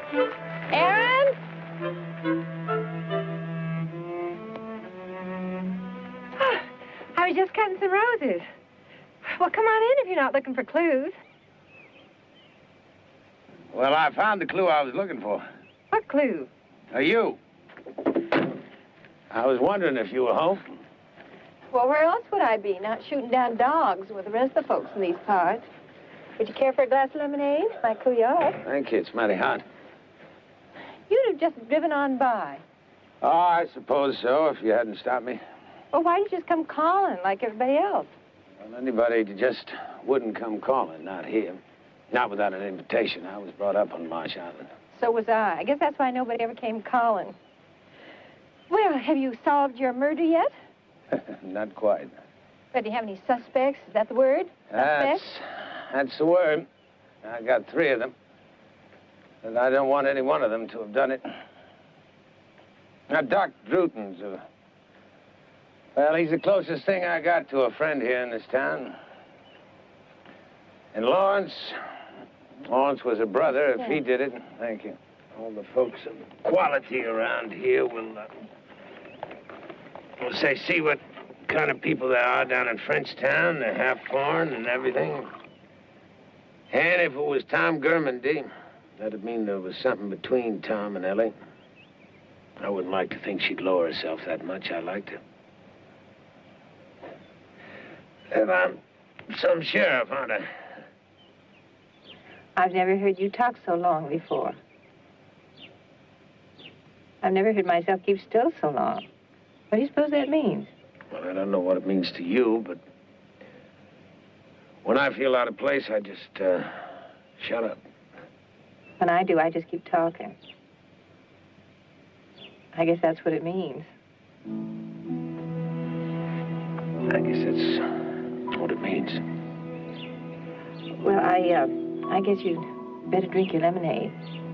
Aaron? I was just cutting some roses. Well, come on in if you're not looking for clues. Well, I found the clue I was looking for. What clue? You. I was wondering if you were home. Well, where else would I be? Not shooting down dogs with the rest of the folks in these parts. Would you care for a glass of lemonade? Might cool you off. Thank you. It's mighty hot. You'd have just driven on by. Oh, I suppose so, if you hadn't stopped me. Well, why didn't you just come calling like everybody else? Well, anybody just wouldn't come calling, not here. Not without an invitation. I was brought up on Marsh Island. So was I. I guess that's why nobody ever came calling. Well, have you solved your murder yet? Not quite. But do you have any suspects? Is that the word? Suspects? That's the word. I got 3 of them. And I don't want any one of them to have done it. Now, Doc Drewton's, well, he's the closest thing I got to a friend here in this town. And Lawrence was a brother. If he did it, thank you. All the folks of quality around here will say, see what kind of people there are down in Frenchtown. They're half foreign and everything. And if it was Tom Germandy, that'd mean there was something between Tom and Ellie. I wouldn't like to think she'd lower herself that much. I liked her. And I'm some sheriff, aren't I? I've never heard you talk so long before. I've never heard myself keep still so long. What do you suppose that means? Well, I don't know what it means to you, but when I feel out of place, I just shut up. When I do, I just keep talking. I guess that's what it means. I guess that's what it means. Well, I guess you'd better drink your lemonade.